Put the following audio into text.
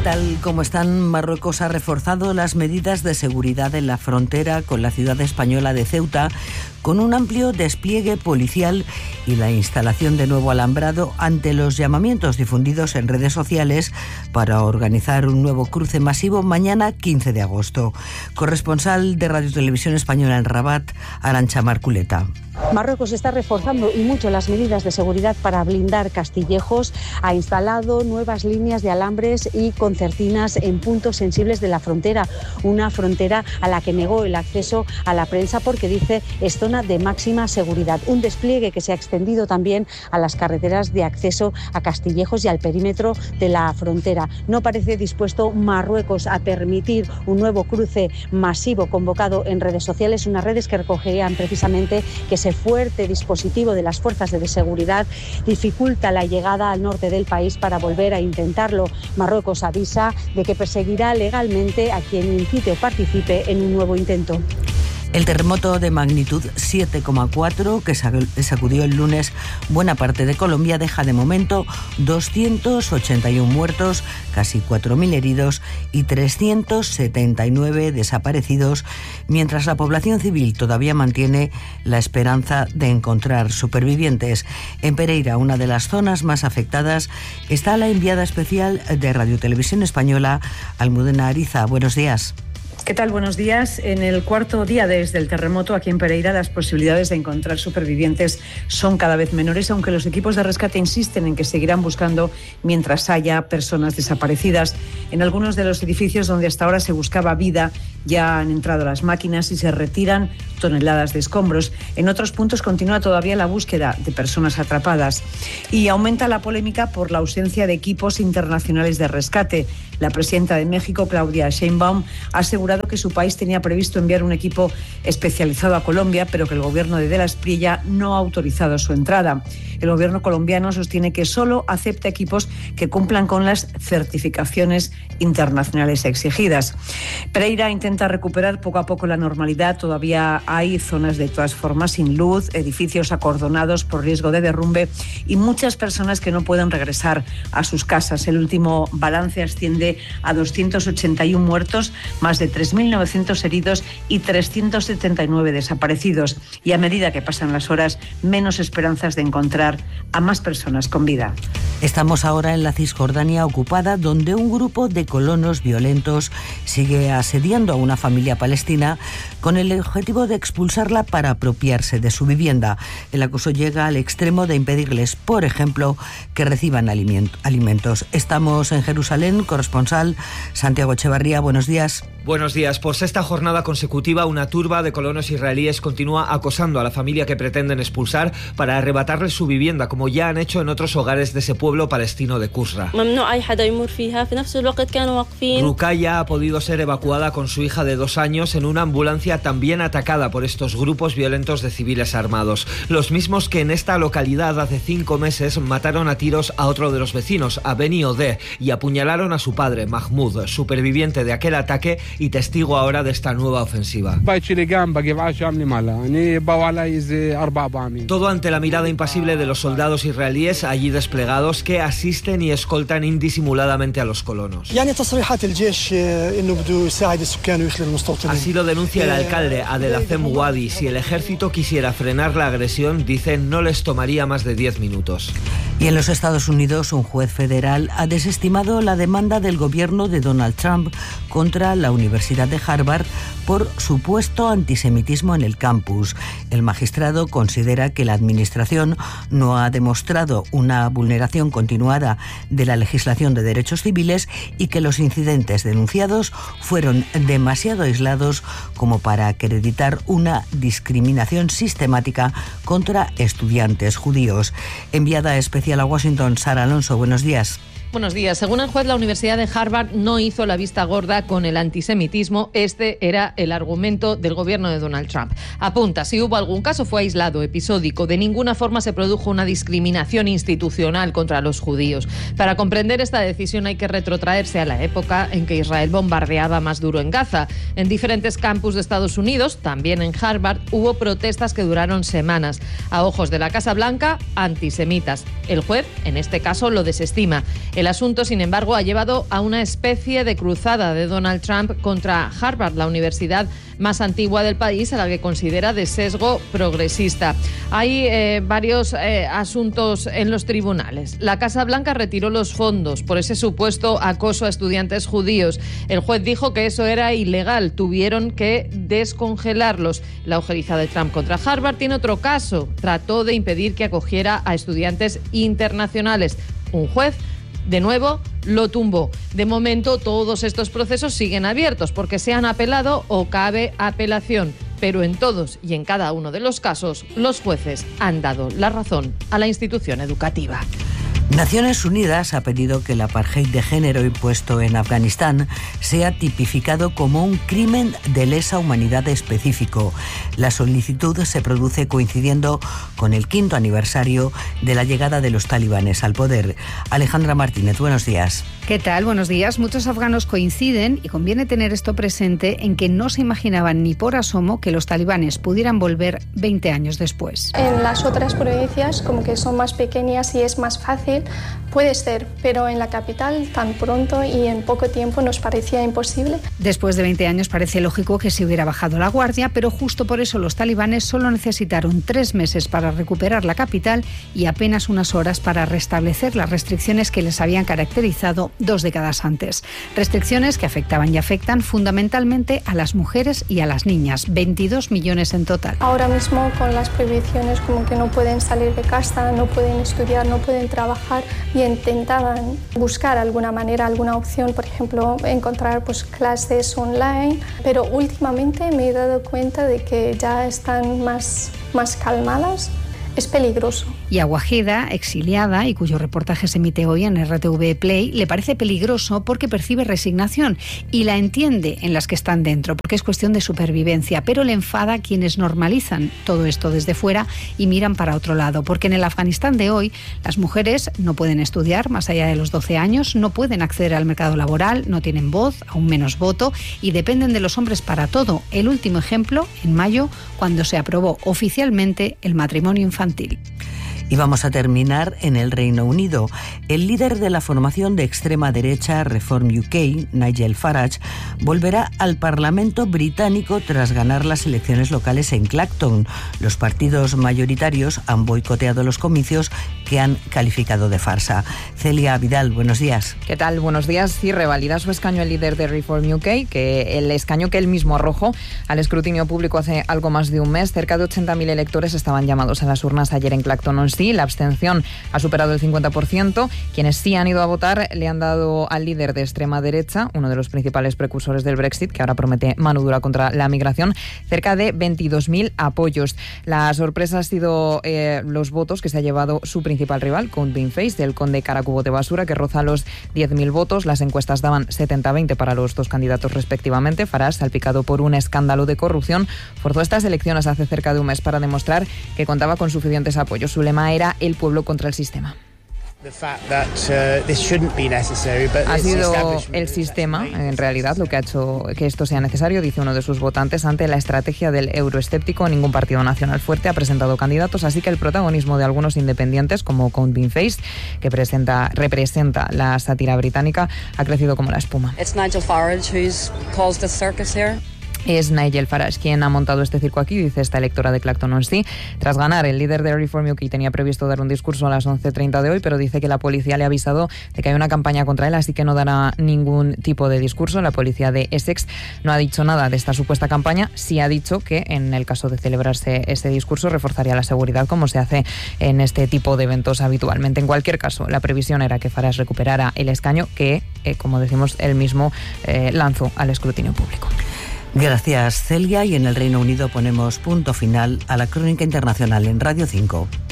Tal como están, Marruecos ha reforzado las medidas de seguridad en la frontera con la ciudad española de Ceuta, con un amplio despliegue policial y la instalación de nuevo alambrado ante los llamamientos difundidos en redes sociales para organizar un nuevo cruce masivo mañana 15 de agosto. Corresponsal de Radio Televisión Española en Rabat, Arantxa Marculeta. Marruecos está reforzando y mucho las medidas de seguridad para blindar Castillejos. Ha instalado nuevas líneas de alambres y concertinas en puntos sensibles de la frontera. Una frontera a la que negó el acceso a la prensa porque dice es zona de máxima seguridad. Un despliegue que se ha extendido también a las carreteras de acceso a Castillejos y al perímetro de la frontera. No parece dispuesto Marruecos a permitir un nuevo cruce masivo convocado en redes sociales, unas redes que recogerían precisamente que ese fuerte dispositivo de las fuerzas de seguridad dificulta la llegada al norte del país para volver a intentarlo. Marruecos avisa de que perseguirá legalmente a quien incite o participe en un nuevo intento. El terremoto de magnitud 7,4 que sacudió el lunes buena parte de Colombia deja de momento 281 muertos, casi 4.000 heridos y 379 desaparecidos, mientras la población civil todavía mantiene la esperanza de encontrar supervivientes. En Pereira, una de las zonas más afectadas, está la enviada especial de Radio Televisión Española, Almudena Ariza. Buenos días. ¿Qué tal? Buenos días. En el cuarto día desde el terremoto aquí en Pereira, las posibilidades de encontrar supervivientes son cada vez menores, aunque los equipos de rescate insisten en que seguirán buscando mientras haya personas desaparecidas. En algunos de los edificios donde hasta ahora se buscaba vida ya han entrado las máquinas y se retiran toneladas de escombros. En otros puntos continúa todavía la búsqueda de personas atrapadas y aumenta la polémica por la ausencia de equipos internacionales de rescate. La presidenta de México, Claudia Sheinbaum, ha asegurado que su país tenía previsto enviar un equipo especializado a Colombia, pero que el gobierno de Espriella no ha autorizado su entrada. El gobierno colombiano sostiene que solo acepta equipos que cumplan con las certificaciones internacionales exigidas. Pereira intenta recuperar poco a poco la normalidad. Todavía hay zonas de todas formas sin luz, edificios acordonados por riesgo de derrumbe y muchas personas que no pueden regresar a sus casas. El último balance asciende a 281 muertos, más de 3.900 heridos y 379 desaparecidos. Y a medida que pasan las horas, menos esperanzas de encontrar a más personas con vida. Estamos ahora en la Cisjordania ocupada, donde un grupo de colonos violentos sigue asediando a una familia palestina con el objetivo de expulsarla para apropiarse de su vivienda. El acoso llega al extremo de impedirles, por ejemplo, que reciban alimentos. Estamos en Jerusalén, corresponsal Santiago Echevarría, buenos días. Buenos días. Por sexta jornada consecutiva, una turba de colonos israelíes continúa acosando a la familia que pretenden expulsar para arrebatarles su vivienda, como ya han hecho en otros hogares de ese pueblo palestino de Kusra. Rukaya ha podido ser evacuada con su hija de 2 años en una ambulancia también atacada por estos grupos violentos de civiles armados. Los mismos que en esta localidad hace 5 meses mataron a tiros a otro de los vecinos, a Beni Odeh, y apuñalaron a su padre, Mahmoud, superviviente de aquel ataque y testigo ahora de esta nueva ofensiva. Todo ante la mirada impasible de los soldados israelíes allí desplegados que asisten y escoltan indisimuladamente a los colonos. Así lo denuncia el alcalde Abdelazem Wadi. Si el ejército quisiera frenar la agresión, dicen, no les tomaría más de 10 minutos. Y en los Estados Unidos, un juez federal ha desestimado la demanda del gobierno de Donald Trump contra la Universidad de Harvard por supuesto antisemitismo en el campus. El magistrado considera que la administración no ha demostrado una vulneración continuada de la legislación de derechos civiles y que los incidentes denunciados fueron demasiado aislados como para acreditar una discriminación sistemática contra estudiantes judíos. Enviada especial a Washington, Sara Alonso, buenos días. Buenos días. Según el juez, la Universidad de Harvard no hizo la vista gorda con el antisemitismo. Este era el argumento del gobierno de Donald Trump. Apunta, si hubo algún caso fue aislado, episódico. De ninguna forma se produjo una discriminación institucional contra los judíos. Para comprender esta decisión hay que retrotraerse a la época en que Israel bombardeaba más duro en Gaza. En diferentes campus de Estados Unidos, también en Harvard, hubo protestas que duraron semanas. A ojos de la Casa Blanca, antisemitas. El juez, en este caso, lo desestima. El asunto, sin embargo, ha llevado a una especie de cruzada de Donald Trump contra Harvard, la universidad más antigua del país, a la que considera de sesgo progresista. Hay varios asuntos en los tribunales. La Casa Blanca retiró los fondos por ese supuesto acoso a estudiantes judíos. El juez dijo que eso era ilegal. Tuvieron que descongelarlos. La ojeriza de Trump contra Harvard tiene otro caso. Trató de impedir que acogiera a estudiantes internacionales. Un juez, de nuevo, lo tumbó. De momento, todos estos procesos siguen abiertos porque se han apelado o cabe apelación. Pero en todos y en cada uno de los casos, los jueces han dado la razón a la institución educativa. Naciones Unidas ha pedido que el apartheid de género impuesto en Afganistán sea tipificado como un crimen de lesa humanidad específico. La solicitud se produce coincidiendo con el 5º aniversario de la llegada de los talibanes al poder. Alejandra Martínez, buenos días. ¿Qué tal? Buenos días. Muchos afganos coinciden, y conviene tener esto presente, en que no se imaginaban ni por asomo que los talibanes pudieran volver 20 años después. En las otras provincias, como que son más pequeñas y es más fácil, puede ser, pero en la capital tan pronto y en poco tiempo nos parecía imposible. Después de 20 años parece lógico que se hubiera bajado la guardia, pero justo por eso los talibanes solo necesitaron 3 meses para recuperar la capital y apenas unas horas para restablecer las restricciones que les habían caracterizado 2 décadas antes. Restricciones que afectaban y afectan fundamentalmente a las mujeres y a las niñas, 22 millones en total. Ahora mismo con las prohibiciones como que no pueden salir de casa, no pueden estudiar, no pueden trabajar, y intentaban buscar alguna manera, alguna opción, por ejemplo, encontrar clases online, pero últimamente me he dado cuenta de que ya están más calmadas. Es peligroso. Y a Wahida, exiliada y cuyo reportaje se emite hoy en RTV Play, le parece peligroso porque percibe resignación y la entiende en las que están dentro, porque es cuestión de supervivencia, pero le enfada a quienes normalizan todo esto desde fuera y miran para otro lado, porque en el Afganistán de hoy las mujeres no pueden estudiar más allá de los 12 años, no pueden acceder al mercado laboral, no tienen voz, aún menos voto, y dependen de los hombres para todo. El último ejemplo, en mayo, cuando se aprobó oficialmente el matrimonio infantil. Y vamos a terminar en el Reino Unido. El líder de la formación de extrema derecha Reform UK, Nigel Farage, volverá al Parlamento británico tras ganar las elecciones locales en Clacton. Los partidos mayoritarios han boicoteado los comicios que han calificado de farsa. Celia Vidal, buenos días. ¿Qué tal? Buenos días. Sí, revalida su escaño el líder de Reform UK, que el escaño que él mismo arrojó al escrutinio público hace algo más de un mes. Cerca de 80.000 electores estaban llamados a las urnas ayer en Clacton-on-Sea. La abstención ha superado el 50%. Quienes sí han ido a votar le han dado al líder de extrema derecha, uno de los principales precursores del Brexit, que ahora promete mano dura contra la migración, cerca de 22.000 apoyos. La sorpresa ha sido los votos que se ha llevado su principal rival, Count Beanface, del conde Caracubo de Basura, que roza los 10.000 votos. Las encuestas daban 70-20 para los dos candidatos respectivamente. Farage, salpicado por un escándalo de corrupción, forzó estas elecciones hace cerca de un mes para demostrar que contaba con suficientes apoyos. Su lema era el pueblo contra el sistema. Ha sido el sistema, en realidad, lo que ha hecho que esto sea necesario, dice uno de sus votantes, ante la estrategia del euroescéptico. Ningún partido nacional fuerte ha presentado candidatos, así que el protagonismo de algunos independientes, como Count Beanface, que representa la sátira británica, ha crecido como la espuma. It's Nigel Farage who's caused a circus here. Es Nigel Farage quien ha montado este circo aquí, dice esta electora de Clacton-on-Sea. Tras ganar, el líder de Reform UK tenía previsto dar un discurso a las 11:30 de hoy, pero dice que la policía le ha avisado de que hay una campaña contra él, así que no dará ningún tipo de discurso. La policía de Essex no ha dicho nada de esta supuesta campaña. Sí ha dicho que en el caso de celebrarse ese discurso reforzaría la seguridad, como se hace en este tipo de eventos habitualmente. En cualquier caso, la previsión era que Farage recuperara el escaño que, como decimos, él mismo lanzó al escrutinio público. Gracias, Celia. Y en el Reino Unido ponemos punto final a la crónica internacional en Radio 5.